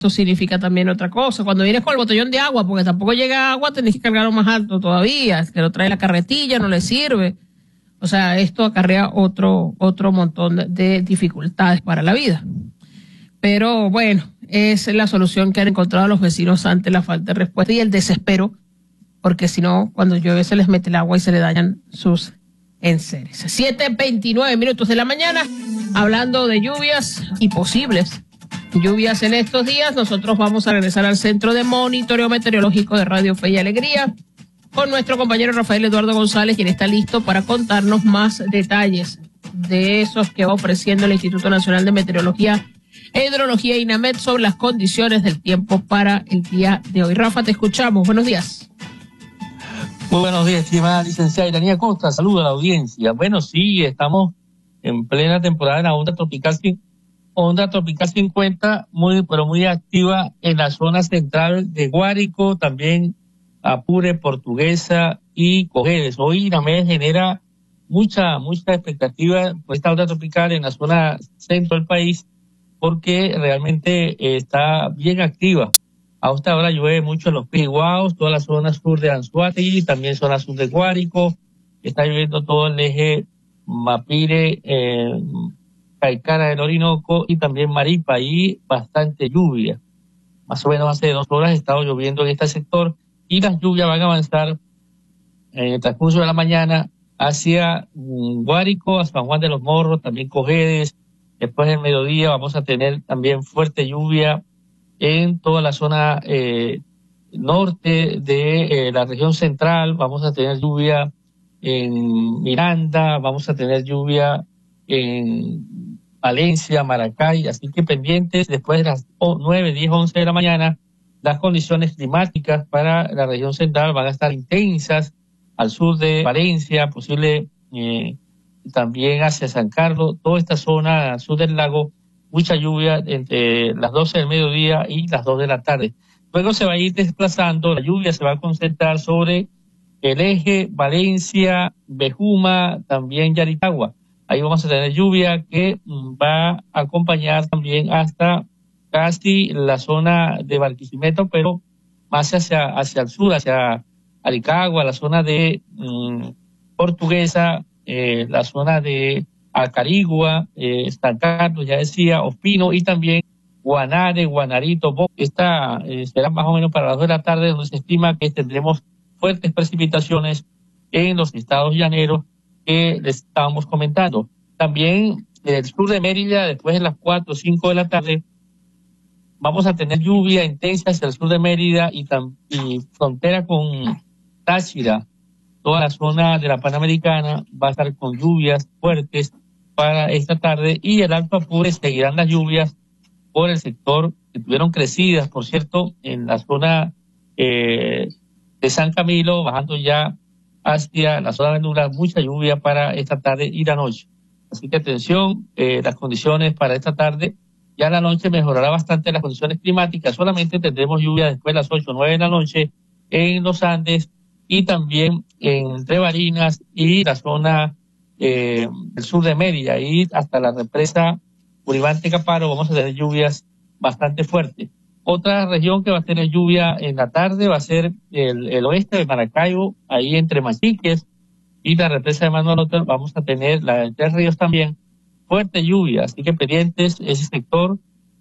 Eso significa también otra cosa. Cuando vienes con el botellón de agua, porque tampoco llega agua, tenés que cargarlo más alto todavía. Es que lo trae la carretilla, no le sirve. O sea, esto acarrea otro montón de dificultades para la vida. Pero bueno, es la solución que han encontrado los vecinos ante la falta de respuesta y el desespero, porque si no, cuando llueve se les mete el agua y se le dañan sus enseres. 7:29 de la mañana, hablando de lluvias y posibles lluvias en estos días. Nosotros vamos a regresar al Centro de Monitoreo Meteorológico de Radio Fe y Alegría con nuestro compañero Rafael Eduardo González, quien está listo para contarnos más detalles de esos que va ofreciendo el Instituto Nacional de Meteorología e Hidrología INAMED sobre las condiciones del tiempo para el día de hoy. Rafa, te escuchamos. Buenos días. Muy buenos días, estimada licenciada Iranía Costa. Saludo a la audiencia. Bueno, sí, estamos en plena temporada de la onda tropical 50, muy activa en la zona central de Guárico, también Apure, Portuguesa y Cojedes. Hoy INAMED genera mucha expectativa por esta onda tropical en la zona centro del país, porque realmente está bien activa. A esta hora llueve mucho en los Piguaos, toda la zona sur de Anzoátegui, también zona sur de Guárico. Está lloviendo todo el eje Mapire, Caicara del Orinoco y también Maripa, y bastante lluvia. Más o menos hace 2 horas ha estado lloviendo en este sector y las lluvias van a avanzar en el transcurso de la mañana hacia Guárico, a San Juan de los Morros, también Cojedes. Después del mediodía vamos a tener también fuerte lluvia en toda la zona norte de la región central. Vamos a tener lluvia en Miranda, vamos a tener lluvia en Valencia, Maracay, así que pendientes después de las 9, 10, 11 de la mañana. Las condiciones climáticas para la región central van a estar intensas al sur de Valencia, posible también hacia San Carlos, toda esta zona al sur del lago, mucha lluvia entre las 12 del mediodía y las 2 de la tarde. Luego se va a ir desplazando, la lluvia se va a concentrar sobre el eje Valencia, Bejuma, también Yaritagua. Ahí vamos a tener lluvia que va a acompañar también hasta casi la zona de Barquisimeto, pero más hacia el sur, hacia Aricagua, la zona de Portuguesa, la zona de Acarigua, San Carlos, ya decía, Ospino, y también Guanare, Guanarito, Esta será más o menos para las 2 de la tarde, donde se estima que tendremos fuertes precipitaciones en los estados llaneros que les estábamos comentando. También en el sur de Mérida, después de las 4 o 5 de la tarde, vamos a tener lluvia intensa hacia el sur de Mérida y frontera con Táchira. Toda la zona de la Panamericana va a estar con lluvias fuertes para esta tarde, y el Alto Apure seguirán las lluvias por el sector que tuvieron crecidas, por cierto, en la zona de San Camilo, bajando ya hacia la zona de Honduras, mucha lluvia para esta tarde y la noche. Así que atención, las condiciones para esta tarde. Ya la noche mejorará bastante las condiciones climáticas, solamente tendremos lluvia después de las 8 o 9 de la noche en los Andes y también entre Barinas y la zona del sur de Mérida, y hasta la represa Uribante Caparo vamos a tener lluvias bastante fuertes. Otra región que va a tener lluvia en la tarde va a ser el oeste de Maracaibo, ahí entre Machiques y la represa de Manolote. Vamos a tener la de Tres Ríos también, fuerte lluvia, así que pendientes ese sector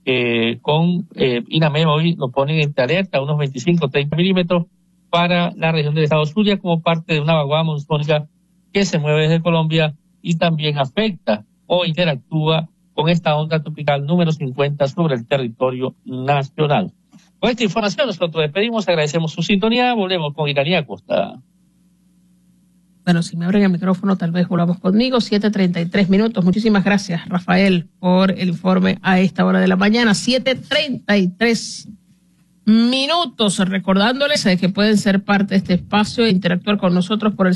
con INAMED hoy lo ponen en alerta, unos 25-30 milímetros para la región del estado Zulia, como parte de una vaguada monzónica que se mueve desde Colombia y también afecta o interactúa con esta onda tropical número 50 sobre el territorio nacional. Con esta información nosotros despedimos, agradecemos su sintonía, volvemos con Iranía Costa. Bueno, si me abren el micrófono, tal vez volvamos conmigo. 7:33. Muchísimas gracias, Rafael, por el informe a esta hora de la mañana. 7:33. Recordándoles que pueden ser parte de este espacio e interactuar con nosotros por el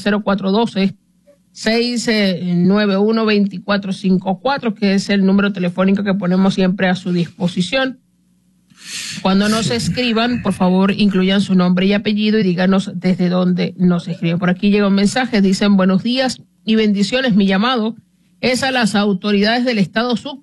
0412-691-2454, que es el número telefónico que ponemos siempre a su disposición. Cuando nos escriban, por favor, incluyan su nombre y apellido y díganos desde dónde nos escriben. Por aquí llega un mensaje, dicen: buenos días y bendiciones. Mi llamado es a las autoridades del estado Sucre